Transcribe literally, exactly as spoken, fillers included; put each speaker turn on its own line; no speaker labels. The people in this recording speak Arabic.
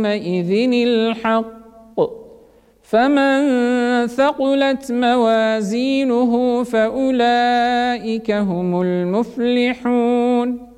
يومئذ الحق فمن ثقلت موازينه فأولئك هم المفلحون